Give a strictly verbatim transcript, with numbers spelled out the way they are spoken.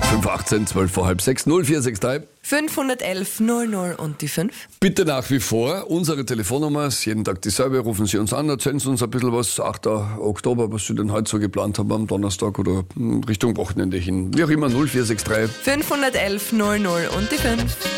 fünf achtzehn, zwölf vor halb sechs, null vier sechs drei. fünfhundertelf null null und die fünf. Bitte nach wie vor, unsere Telefonnummer ist jeden Tag dieselbe, rufen Sie uns an, erzählen Sie uns ein bisschen was, achter Oktober, was Sie denn heute so geplant haben am Donnerstag oder Richtung Wochenende hin. Wie auch immer, null vier sechs drei. fünfhundertelf null null und die fünf.